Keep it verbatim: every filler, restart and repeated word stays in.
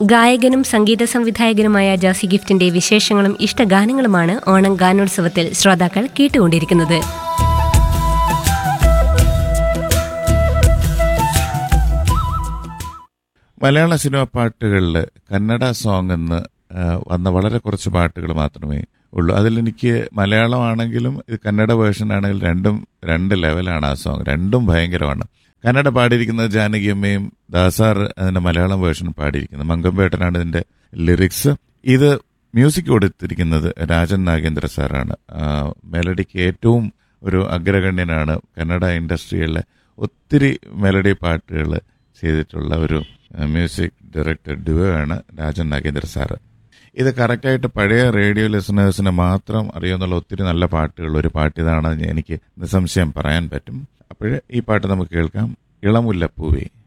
ഗായകനും സംഗീത സംവിധായകനുമായ ജാസി ഗിഫ്റ്റിന്റെ വിശേഷങ്ങളും ഇഷ്ടഗാനങ്ങളുമാണ് ഓണം ഗാനോത്സവത്തിൽ ശ്രോതാക്കൾ കേട്ടുകൊണ്ടിരിക്കുന്നത്. മലയാള സിനിമ പാട്ടുകളിൽ കന്നഡ സോങ് എന്ന് വന്ന വളരെ കുറച്ച് പാട്ടുകൾ മാത്രമേ ഉള്ളൂ. അതിലെനിക്ക് മലയാളമാണെങ്കിലും ഇത് കന്നഡ വേർഷൻ ആണെങ്കിലും രണ്ടും രണ്ട് ലെവലാണ്. ആ സോങ് രണ്ടും ഭയങ്കരമാണ്. കന്നഡ പാടിയിരിക്കുന്നത് ജാനകിയമ്മയും, ദാസാർ അതിന്റെ മലയാളം വേർഷൻ പാടിയിരിക്കുന്നത് മങ്കമ്പേട്ടനാണ് ഇതിന്റെ ലിറിക്സ്. ഇത് മ്യൂസിക് കൊടുത്തിരിക്കുന്നത് രാജൻ നാഗേന്ദ്ര സാറാണ്. മെലഡിക്ക് ഏറ്റവും ഒരു അഗ്രഗണ്യനാണ്. കന്നഡ ഇൻഡസ്ട്രിയിലെ ഒത്തിരി മെലഡി പാട്ടുകൾ ചെയ്തിട്ടുള്ള ഒരു മ്യൂസിക് ഡയറക്ടർ ഡുവോ ആണ് രാജൻ നാഗേന്ദ്ര സാറ്. ഇത് കറക്റ്റായിട്ട് പഴയ റേഡിയോ ലിസണേഴ്സിന് മാത്രം അറിയാവുന്ന ഒത്തിരി നല്ല പാട്ടുകൾ ഒരു പാട്ട് ഇതാണെന്ന് എനിക്ക് നിസ്സംശയം പറയാൻ പറ്റും. അപ്പോൾ ഈ പാട്ട് നമുക്ക് കേൾക്കാം. ഇളമുല്ലപ്പൂവേ.